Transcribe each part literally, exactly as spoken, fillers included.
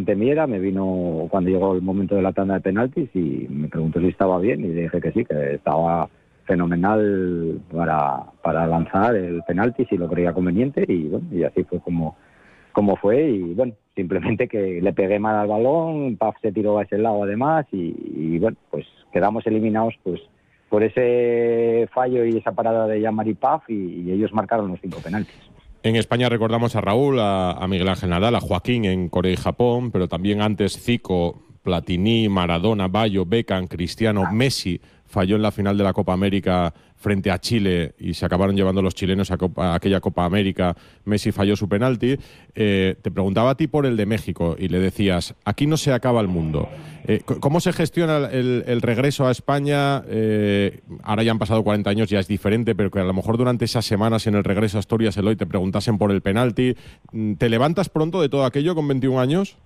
pregunté mi era, me vino cuando llegó el momento de la tanda de penaltis y me preguntó si estaba bien y le dije que sí, que estaba fenomenal para, para lanzar el penalti si lo creía conveniente y bueno, y así fue como, como fue y bueno, simplemente que le pegué mal al balón, Paf se tiró a ese lado además y, y bueno, pues quedamos eliminados pues por ese fallo y esa parada de Jean-Marie Paf y, y ellos marcaron los cinco penaltis. En España recordamos a Raúl, a, a Miguel Ángel Nadal, a Joaquín en Corea y Japón, pero también antes Zico, Platini, Maradona, Bayo, Beckham, Cristiano, Messi falló en la final de la Copa América frente a Chile y se acabaron llevando los chilenos a, Copa, a aquella Copa América. Messi falló su penalti. Eh, te preguntaba a ti por el de México y le decías, aquí no se acaba el mundo. Eh, ¿Cómo se gestiona el, el regreso a España? Eh, ahora ya han pasado cuarenta años, ya es diferente, pero que a lo mejor durante esas semanas en el regreso a Asturias Eloy te preguntasen por el penalti. ¿Te levantas pronto de todo aquello con veintiún años?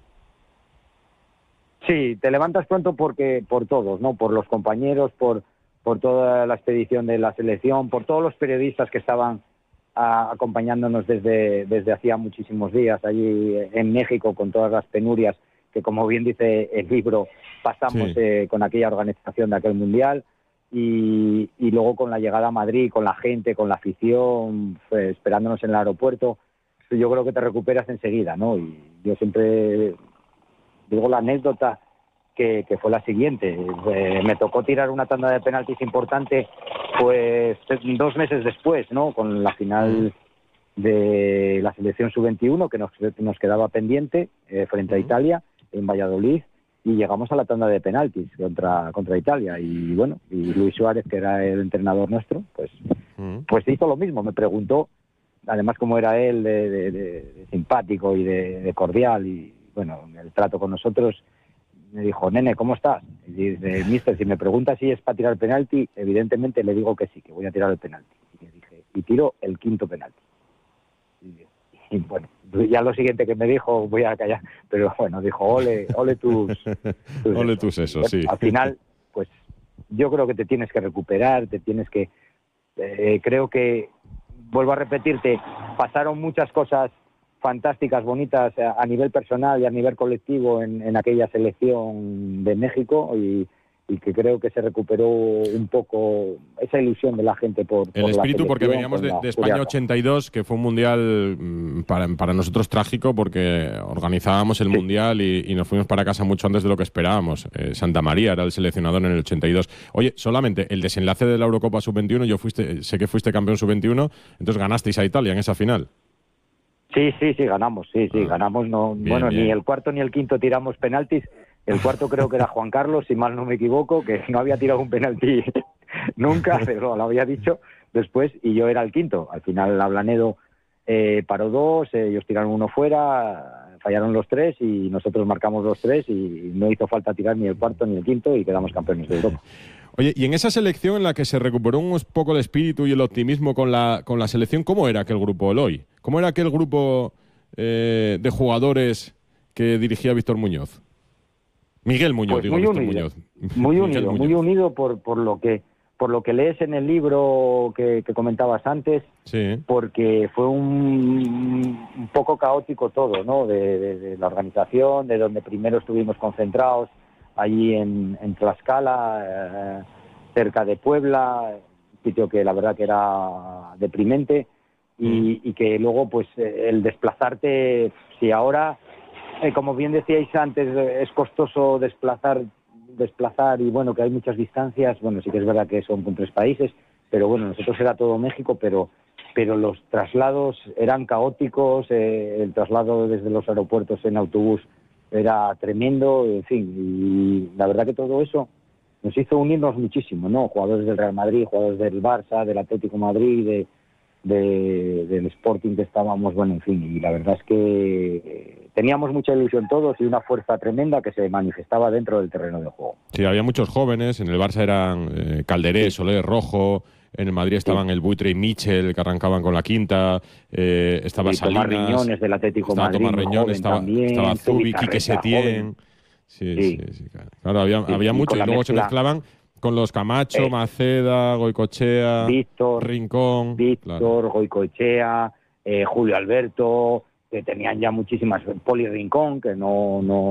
Sí, te levantas pronto porque por todos, ¿no? Por los compañeros, por, por toda la expedición de la selección, por todos los periodistas que estaban a, acompañándonos desde, desde hacía muchísimos días allí en México con todas las penurias que, como bien dice el libro, pasamos sí. eh, con aquella organización de aquel mundial y, y luego con la llegada a Madrid, con la gente, con la afición, pues, esperándonos en el aeropuerto, yo creo que te recuperas enseguida, ¿no? Y yo siempre digo la anécdota que, que fue la siguiente. Eh, me tocó tirar una tanda de penaltis importante pues dos meses después, ¿no? Con la final de la selección sub veintiuno que nos, nos quedaba pendiente eh, frente a Italia en Valladolid y llegamos a la tanda de penaltis contra, contra Italia y bueno, y Luis Suárez, que era el entrenador nuestro, pues, pues hizo lo mismo, me preguntó, además como era él de, de, de, de simpático y de, de cordial y bueno, el trato con nosotros, me dijo, nene, ¿cómo estás? Y dice, mister, si me pregunta si es para tirar el penalti, evidentemente le digo que sí, que voy a tirar el penalti. Y le dije, y tiro el quinto penalti. Y, y bueno, ya lo siguiente que me dijo, voy a callar, pero bueno, dijo, ole, ole tus... tus ole tus eso, sí. Al final, pues yo creo que te tienes que recuperar, te tienes que... Eh, creo que, vuelvo a repetirte, pasaron muchas cosas fantásticas, bonitas a nivel personal y a nivel colectivo en, en aquella selección de México y, y que creo que se recuperó un poco esa ilusión de la gente por, el por espíritu, la porque veníamos de, de España ochenta y dos, que fue un mundial para, para nosotros trágico porque organizábamos el sí. mundial y, y nos fuimos para casa mucho antes de lo que esperábamos. Eh, Santa María era el seleccionador en el ochenta y dos. Oye, solamente el desenlace de la Eurocopa sub veintiuno, yo fuiste, sé que fuiste campeón sub veintiuno, entonces ganasteis a Italia en esa final. Sí, sí, sí, ganamos, sí, sí, ah, ganamos. No, bien, bueno, bien. Ni el cuarto ni el quinto tiramos penaltis. El cuarto creo que era Juan Carlos, si mal no me equivoco, que no había tirado un penalti nunca, pero lo había dicho después, y yo era el quinto. Al final Ablanedo eh, paró dos, eh, ellos tiraron uno fuera, fallaron los tres y nosotros marcamos los tres y no hizo falta tirar ni el cuarto ni el quinto y quedamos campeones de Europa. Oye, y en esa selección en la que se recuperó un poco el espíritu y el optimismo con la, con la selección, ¿cómo era aquel grupo, Eloy? ¿Cómo era aquel grupo eh, de jugadores que dirigía Víctor Muñoz? Miguel Muñoz, pues digo, muy Víctor unido, Muñoz. Muy Miguel unido, Muñoz. muy unido por, por lo que por lo que lees en el libro que, que comentabas antes, sí. porque fue un, un poco caótico todo, ¿no? De, de, de la organización, de donde primero estuvimos concentrados, allí en, en Tlaxcala, eh, cerca de Puebla, un sitio que la verdad que era deprimente, y, mm. y que luego pues el desplazarte, si ahora, eh, como bien decíais antes, es costoso desplazar desplazar y bueno, que hay muchas distancias, bueno, sí que es verdad que son con tres países, pero bueno, nosotros era todo México, pero pero los traslados eran caóticos, eh, el traslado desde los aeropuertos en autobús era tremendo, en fin, y la verdad que todo eso nos hizo unirnos muchísimo, ¿no? Jugadores del Real Madrid, jugadores del Barça, del Atlético de Madrid, de, de, del Sporting que estábamos, bueno, en fin, y la verdad es que teníamos mucha ilusión todos y una fuerza tremenda que se manifestaba dentro del terreno de juego. Sí, había muchos jóvenes, en el Barça eran eh, Calderé, sí. Soler, Rojo, en el Madrid estaban sí. el Buitre y Michel, que arrancaban con la quinta, eh, estaba sí, Salinas, Tomás Riñones del Atlético estaba Madrid, Tomás Riñones, estaba, también, estaba Zubi, Zubizarreta, Quique Setién, sí, sí, sí, sí, claro, claro había, sí, había y mucho, y luego mezcla, se mezclaban con los Camacho, eh, Maceda, Goicoechea, Víctor, Rincón, Víctor, claro. Goicoechea, eh, Julio Alberto, que tenían ya muchísimas, Poli Rincón, que no, no